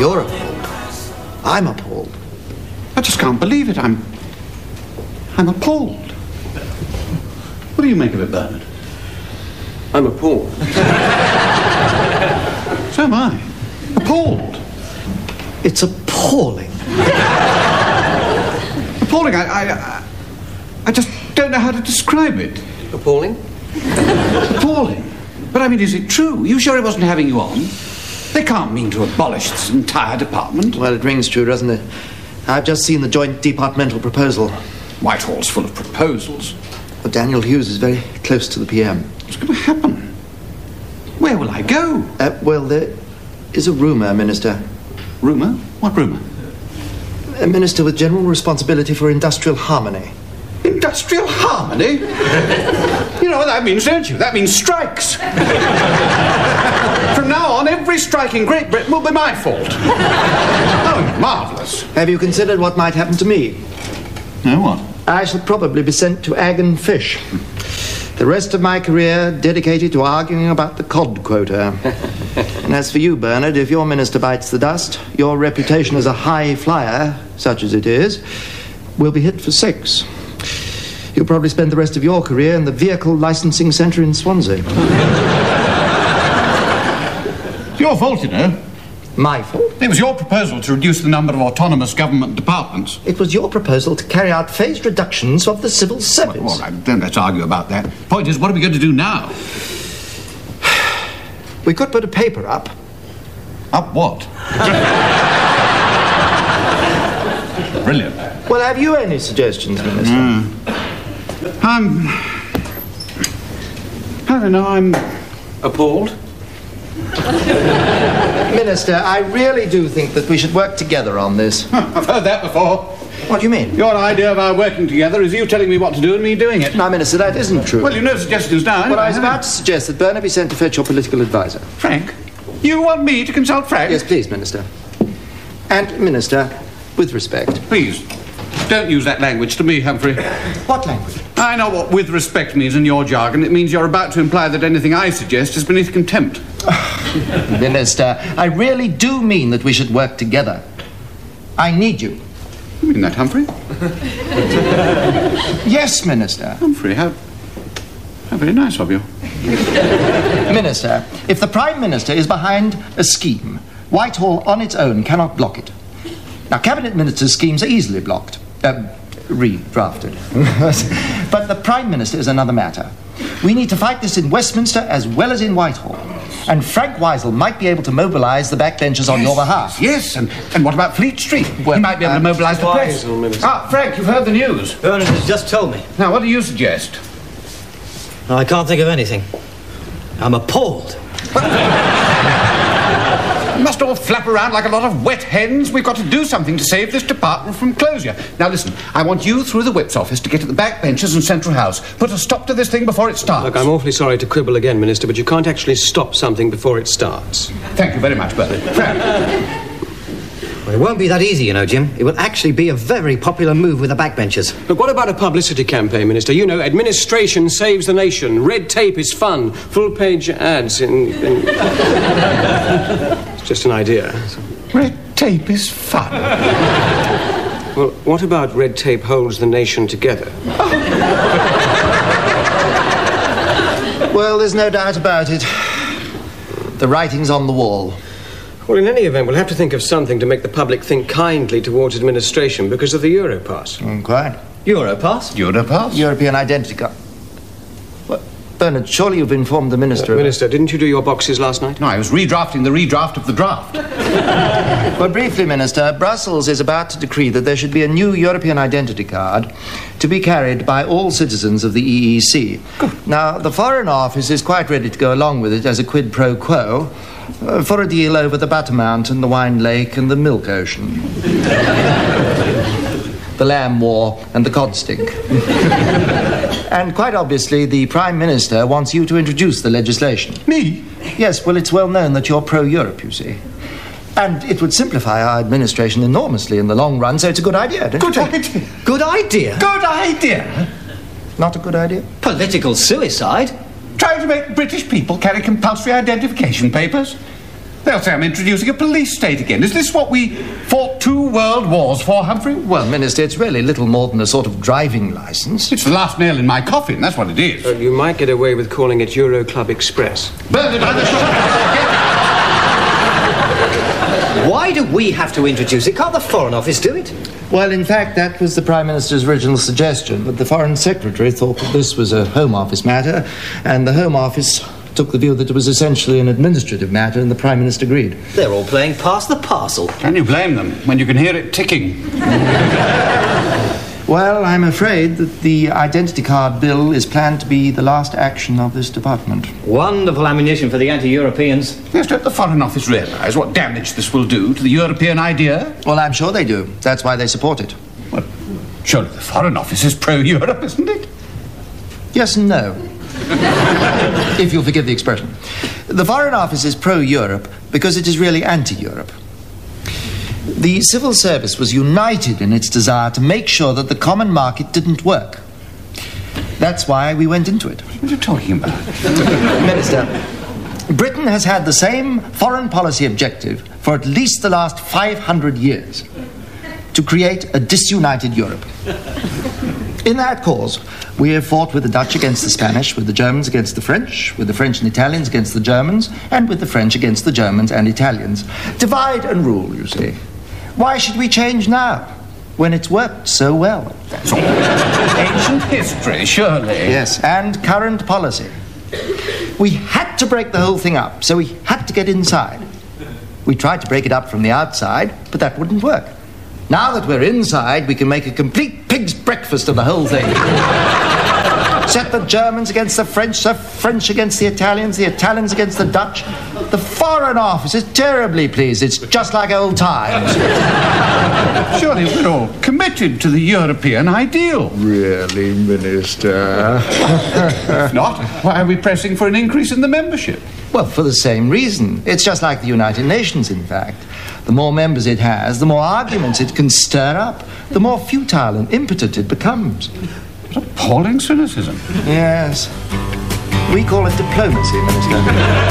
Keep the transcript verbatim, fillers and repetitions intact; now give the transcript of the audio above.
You're appalled. I'm appalled. I just can't believe it. I'm... I'm appalled. What do you make of it, Bernard? I'm appalled. So am I. Appalled. It's appalling. Appalling. I, I, I just don't know how to describe it. Appalling? Appalling. But I mean, is it true? You sure it wasn't having you on? They can't mean to abolish this entire department. Well, it rings true, doesn't it? I've just seen the joint departmental proposal. Whitehall's full of proposals. Well, Daniel Hughes is very close to the P M. What's going to happen? Where will I go? Uh, well, there is a rumour, Minister. Rumour? What rumour? A minister with general responsibility for industrial harmony. Industrial harmony? You know what that means, don't you? That means strikes. From now on, every strike in Great Britain will be my fault. Oh, marvellous. Have you considered what might happen to me? No, what? I shall probably be sent to Ag and Fish. The rest of my career dedicated to arguing about the cod quota. And as for you, Bernard, if your minister bites the dust, your reputation as a high flyer, such as it is, will be hit for six. You'll probably spend the rest of your career in the vehicle licensing centre in Swansea. It's your fault, you know. My fault? It was your proposal to reduce the number of autonomous government departments. It was your proposal to carry out phased reductions of the civil service. Well, all right, then let's argue about that. Point is, what are we going to do now? We could put a paper up. Up what? Brilliant. Well, have you any suggestions, Minister? Mm. I'm... I don't know, I'm... Appalled? Minister, I really do think that we should work together on this. I've heard that before. What do you mean? Your idea of our working together is you telling me what to do and me doing it. No, Minister, that isn't true. Well, you've no suggestions now. Well, I was about to suggest that Bernard be sent to fetch your political advisor. Frank? You want me to consult Frank? Yes, please, Minister. And, Minister, with respect. Please, don't use that language to me, Humphrey. What language? I know what with respect means in your jargon. It means you're about to imply that anything I suggest is beneath contempt. Minister, I really do mean that we should work together. I need you. You mean that, Humphrey? Yes, Minister. Humphrey, how... how very nice of you. Minister, if the Prime Minister is behind a scheme, Whitehall on its own cannot block it. Now, Cabinet Ministers' schemes are easily blocked. Uh, redrafted. But the Prime Minister is another matter. We need to fight this in Westminster as well as in Whitehall. And Frank Weisel might be able to mobilise the backbenchers on yes, your behalf. Yes, and, and what about Fleet Street? Well, he might be able uh, to mobilise the press. Minister. Ah, Frank, you've heard the news. Bernard has just told me. Now, what do you suggest? I can't think of anything. I'm appalled. We must all flap around like a lot of wet hens. We've got to do something to save this department from closure. Now, listen, I want you through the Whip's office to get to the backbenchers and Central House. Put a stop to this thing before it starts. Look, I'm awfully sorry to quibble again, Minister, but you can't actually stop something before it starts. Thank you very much, Bernard. Frank. Well, it won't be that easy, you know, Jim. It will actually be a very popular move with the backbenchers. But what about a publicity campaign, Minister? You know, administration saves the nation. Red tape is fun. Full-page ads in... in... It's just an idea. Red tape is fun. Well, what about red tape holds the nation together? Well, there's no doubt about it. The writing's on the wall. Well, in any event, we'll have to think of something to make the public think kindly towards administration because of the Europass. Mm, quite. Europass? Europass? European identity card. What? Bernard, surely you've informed the Minister uh, of... Minister, didn't you do your boxes last night? No, I was redrafting the redraft of the draft. Well, briefly, Minister, Brussels is about to decree that there should be a new European identity card to be carried by all citizens of the E E C. Good. Now, the Foreign Office is quite ready to go along with it as a quid pro quo uh, for a deal over the Buttermount and the Wine Lake and the Milk Ocean. The Lamb War and the Cod Stink. And quite obviously, the Prime Minister wants you to introduce the legislation. Me? Yes, well, it's well known that you're pro-Europe, you see. And it would simplify our administration enormously in the long run, so it's a good idea, don't Good you idea. think? Good idea. Good idea. Not a good idea? Political suicide? Trying to make British people carry compulsory identification papers. They'll say I'm introducing a police state again. Is this what we fought two world wars for, Humphrey? Well, Minister, it's really little more than a sort of driving licence. It's the last nail in my coffin, that's what it is. Well, you might get away with calling it Euro Club Express. Bernard, I'm the Why do we have to introduce it? Can't the Foreign Office do it? Well, in fact, that was the Prime Minister's original suggestion, but the Foreign Secretary thought that this was a Home Office matter, and the Home Office took the view that it was essentially an administrative matter, and the Prime Minister agreed. They're all playing pass the parcel. Can you blame them when you can hear it ticking? Well, I'm afraid that the identity card bill is planned to be the last action of this department. Wonderful ammunition for the anti-Europeans. Yes, don't the Foreign Office realise what damage this will do to the European idea? Well, I'm sure they do. That's why they support it. Well, surely the Foreign Office is pro-Europe, isn't it? Yes and no. If you'll forgive the expression. The Foreign Office is pro-Europe because it is really anti-Europe. The civil service was united in its desire to make sure that the common market didn't work. That's why we went into it. What are you talking about? Minister, Britain has had the same foreign policy objective for at least the last five hundred years, to create a disunited Europe. In that cause, we have fought with the Dutch against the Spanish, with the Germans against the French, with the French and Italians against the Germans, and with the French against the Germans and Italians. Divide and rule, you see. Why should we change now, when it's worked so well? That's all. Ancient history, surely. Yes, and current policy. We had to break the whole thing up, so we had to get inside. We tried to break it up from the outside, but that wouldn't work. Now that we're inside, we can make a complete pig's breakfast of the whole thing. Set the Germans against the French, the French against the Italians, the Italians against the Dutch. The Foreign Office is terribly pleased. It's just like old times. Surely we're all committed to the European ideal. Really, Minister? If not, why are we pressing for an increase in the membership? Well, for the same reason. It's just like the United Nations, in fact. The more members it has, the more arguments it can stir up, the more futile and impotent it becomes. What appalling cynicism. Yes. We call it diplomacy, Minister.